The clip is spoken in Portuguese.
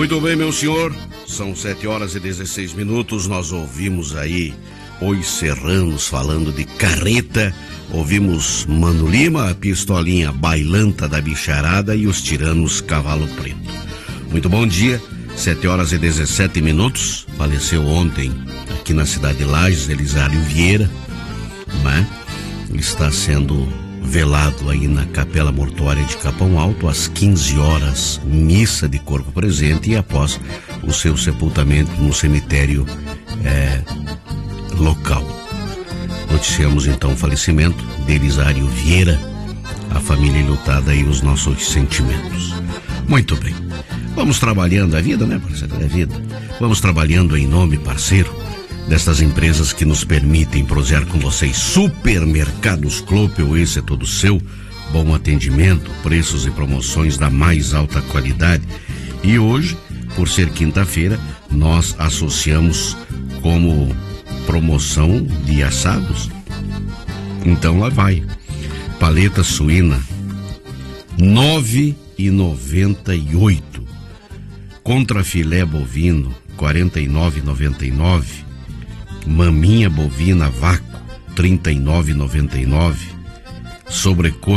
Muito bem, meu senhor, são 7h16. Nós ouvimos aí os serranos falando de carreta, ouvimos Mano Lima, a pistolinha bailanta da bicharada e os tiranos Cavalo Preto. Muito bom dia, 7h17. Faleceu ontem aqui na cidade de Lages Elisário Vieira, né? Ele está sendo velado aí na Capela Mortuária de Capão Alto às 15 horas, missa de corpo presente, e após o seu sepultamento no cemitério local. Noticiamos então o falecimento de Elisário Vieira, a família enlutada e os nossos sentimentos. Muito bem, vamos trabalhando a vida, né, parceiro? É vida. Vamos trabalhando em nome, parceiro, destas empresas que nos permitem prosear com vocês. Supermercados Clopel, esse é todo seu. Bom atendimento, preços e promoções da mais alta qualidade. E hoje, por ser quinta-feira, nós associamos como promoção de assados. Então lá vai. Paleta suína, R$ 9,98. Contra filé bovino, R$ 49,99. Maminha bovina vácuo, R$ 39,99. Sobrecoxa